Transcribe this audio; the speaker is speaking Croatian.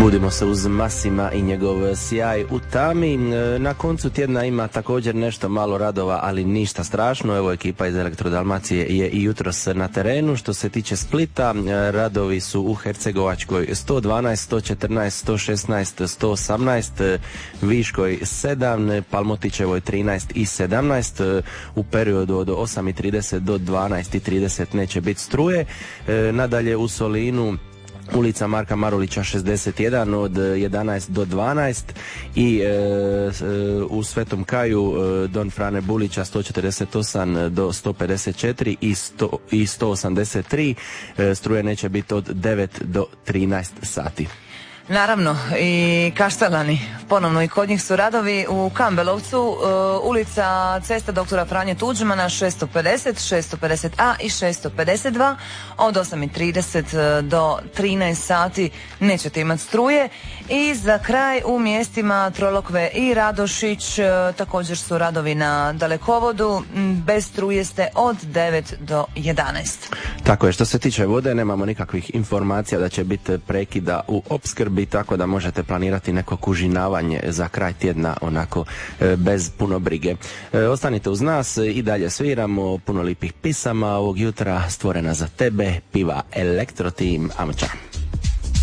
Budimo se uz Massima i njegov sjaj u tami. Na koncu tjedna ima također nešto malo radova, ali ništa strašno. Evo, ekipa iz Elektrodalmacije je i jutros na terenu. Što se tiče Splita, radovi su u Hercegovačkoj 112, 114, 116, 118, Viškoj 7, Palmotićevoj 13 i 17. U periodu od 8:30 do 12:30 neće biti struje. Nadalje u Solinu ulica Marka Marulića 61 od 11 do 12 i u Svetom Kaju Don Frane Bulića 148 do 154 i 183. Struje neće biti od 9 do 13 sati. Naravno, i Kaštelani, ponovno i kod njih su radovi u Kambelovcu, ulica Cesta doktora Franje Tuđmana 650, 650A i 652, od 8:30 do 13 sati nećete imati struje. I za kraj u mjestima Trolokve i Radošić također su radovi na dalekovodu, bez struje ste od 9 do 11. Tako je, što se tiče vode nemamo nikakvih informacija da će biti prekida u opskrbi, tako da možete planirati neko kužinavanje za kraj tjedna onako bez puno brige. Ostanite uz nas, i dalje sviramo puno lipih pisama ovog jutra stvorena za tebe, piva Elektro Team. Amča.